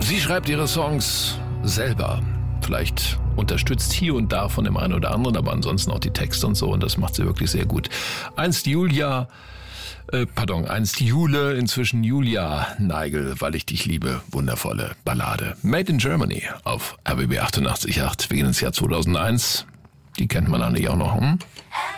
Sie schreibt ihre Songs selber. Vielleicht unterstützt hier und da von dem einen oder anderen, aber ansonsten auch die Texte und so. Und das macht sie wirklich sehr gut. Einst Jule, inzwischen Julia Neigel, weil ich dich liebe. Wundervolle Ballade. Made in Germany auf RBB 88.8. Wir gehen ins Jahr 2001. Die kennt man eigentlich auch noch.